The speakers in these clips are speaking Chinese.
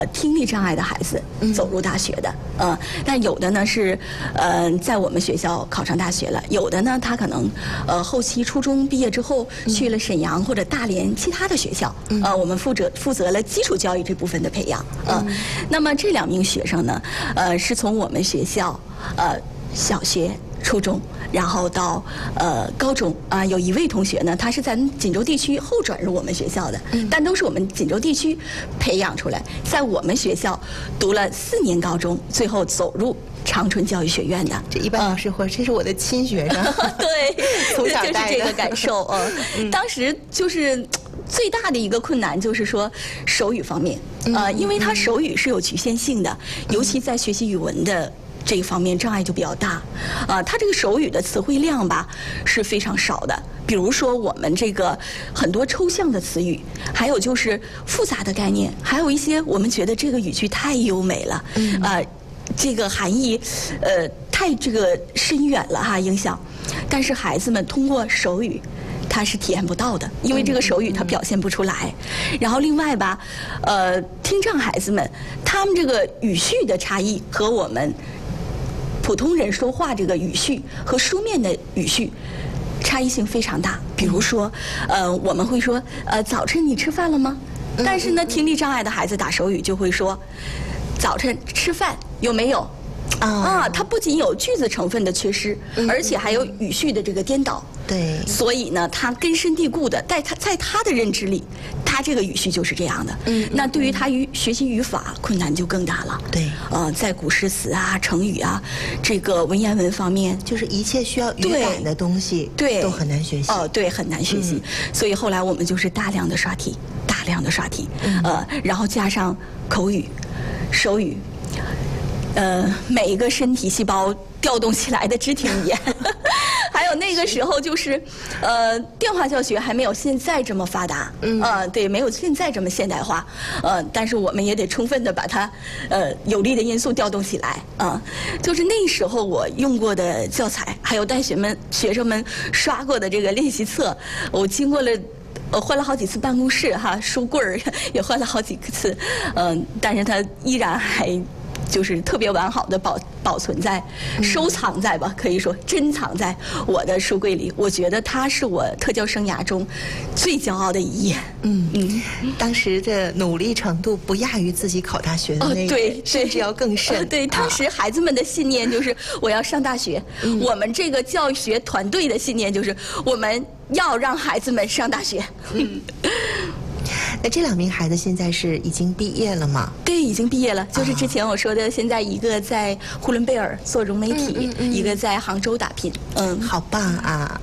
听力障碍的孩子走入大学的，但有的呢是在我们学校考上大学了，有的呢他可能后期初中毕业之后去了沈阳或者大连其他的学校，我们负责了基础教育这部分的培养，那么这2名学生呢，是从我们学校小学、初中，然后到高中啊，有一位同学呢，他是在锦州地区后转入我们学校的，但都是我们锦州地区培养出来，在我们学校读了4年高中，最后走入长春教育学院的。 这一般老师说，这是我的亲学生， 对， 从小带的就是这个感受当时就是最大的一个困难就是说手语方面，因为他手语是有局限性的，尤其在学习语文的这一方面障碍就比较大，他这个手语的词汇量吧是非常少的。比如说我们这个很多抽象的词语，还有就是复杂的概念，还有一些我们觉得这个语句太优美了，这个含义太这个深远了哈，影响。但是孩子们通过手语，他是体验不到的，因为这个手语他表现不出来。然后另外吧，听障孩子们，他们这个语序的差异和我们普通人说话这个语序和书面的语序差异性非常大。比如说，我们会说，早晨你吃饭了吗？但是呢，听力障碍的孩子打手语就会说，早晨吃饭有没有？它不仅有句子成分的缺失，而且还有语序的这个颠倒。 对， 所以呢，他根深蒂固的，在他的认知里，他这个语序就是这样的。那对于他学习语法困难就更大了。 对， 在古诗词啊、成语啊，这个文言文方面， 就是一切需要语感的东西， 对， 都很难学习。 对，很难学习。所以后来我们就是大量的刷题，然后加上口语、手语。每一个身体细胞调动起来的肢体语言，还有那个时候就是，电话教学还没有现在这么发达，对，没有现在这么现代化，但是我们也得充分的把它，有利的因素调动起来，就是那时候我用过的教材，还有带学生们刷过的这个练习册，我经过了。换了好几次办公室哈，书柜儿也换了好几次，但是它依然还就是特别完好的保存在、收藏在吧，可以说珍藏在我的书柜里。我觉得它是我特教生涯中最骄傲的一页。 当时的努力程度不亚于自己考大学的那个， 对， 甚至要更甚。 对，当时孩子们的信念就是我要上大学，我们这个教学团队的信念就是我们要让孩子们上大学。 那这2名孩子现在是已经毕业了吗？ 对，已经毕业了。就是之前我说的，现在一个在呼伦贝尔做融媒体，一个在杭州打拼。 好棒啊！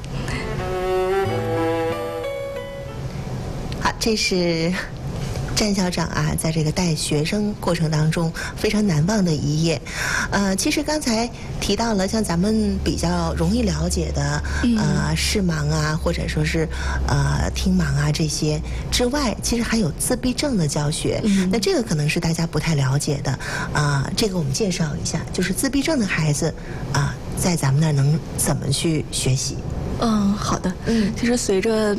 好，这是詹校长啊，在这个带学生过程当中非常难忘的一页。其实刚才提到了像咱们比较容易了解的，视盲啊，或者说是听盲啊这些之外，其实还有自闭症的教学。那这个可能是大家不太了解的这个我们介绍一下，就是自闭症的孩子在咱们那儿能怎么去学习？ 好的。其实随着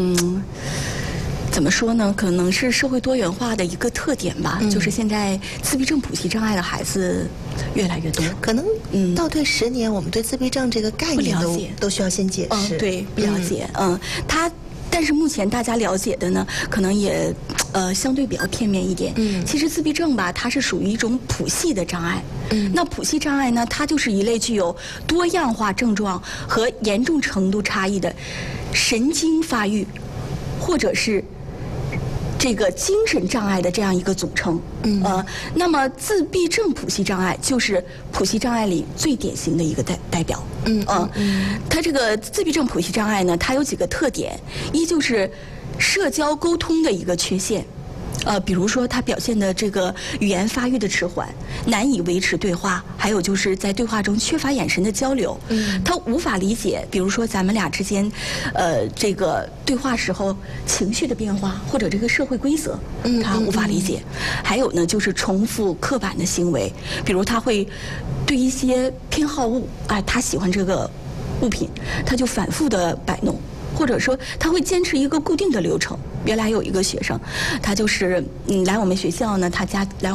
怎么说呢？可能是社会多元化的一个特点吧，就是现在自闭症谱系障碍的孩子越来越多。 可能倒退10年，我们对自闭症这个概念都需要先解释。 对，不了解。但是目前大家了解的呢，可能也相对比较片面一点。其实自闭症吧，它是属于一种谱系的障碍。那谱系障碍呢，它就是一类具有多样化症状和严重程度差异的神经发育，或者是这个精神障碍的这样一个总称。那么自闭症谱系障碍就是谱系障碍里最典型的一个代表。它这个自闭症谱系障碍呢，它有几个特点，一就是社交沟通的一个缺陷。比如说他表现的这个语言发育的迟缓，难以维持对话，还有就是在对话中缺乏眼神的交流，他无法理解，比如说咱们俩之间，这个对话时候情绪的变化或者这个社会规则，他无法理解。还有呢，就是重复刻板的行为，比如他会对一些偏好物，他喜欢这个物品，他就反复的摆弄。或者说他会坚持一个固定的流程。原来有一个学生，他就是来我们学校呢，他家来。